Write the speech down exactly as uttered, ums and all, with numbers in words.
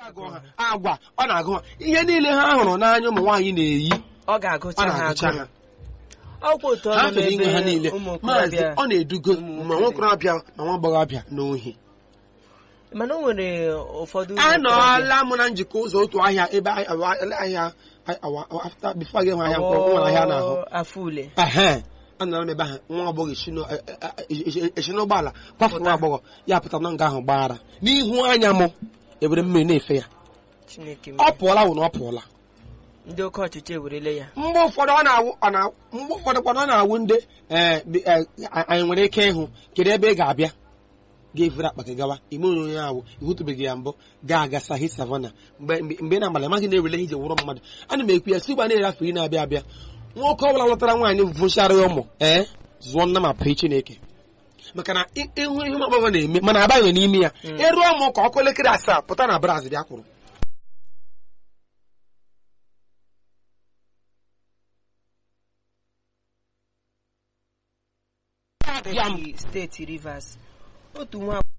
agwa ọ na-agụ ha ihe niile ha hụrụ n'anya ụmụ nwaanyị na-eyi ọ ga-agụcha ha agụ ọkwa otu ha ọnụ chọrọ inwe ha niile ụmụ maazị okorobịa ọ na-edugo ma nwa okorobịa ma nwa agbọghọbịa n'ohi mana o nwere ụfọdụ anọọla m na njikọ ụzọ otu ahịa ebe ahịa afta bifo gị hụ ahịa mkpọrọ nwere ahịa n'ahụ afọ ule ehe anọrọ m ebe ahụ nwa agbọghọ esi n'ụgbọala kwafụ nwa agbọghọ ya pụta na nga ahụ gbara n'ihu anya m ebere mmiri na-efe ya Chineke ọ pụọla wụ na ọ pụọla ndị oke ọchịchị ewerele ya mgbe ụfọdụ ọ na-awụ ọ na mgbe ụfọdụ kwana ọ na-awụ ndị anyị nwere ike ịhụ kedu ebe ị ga-abịa ga-evere akpa gị gawa ime onye ahụ ịhụtụbeghị ya mbụ ga-aga sahi savana mgbe mgbe na-amalị amaghị na-ewele ije wụrụ mmadụ ana m ekwu ya si gba na-erafe ị na-abịa abịa nwoke ọbụla lọtara nwaanyị vụchara ụmụ ee zụọ nna ma pee Chineke maka na ịhụ ihe ụmụ agbọghọ na-eme mana abaghị n'ime ya ịrụọ ụmụ ka ọkụ elekere asaa pụta na braz bịa kwụrụ steeti Rivers otu nwa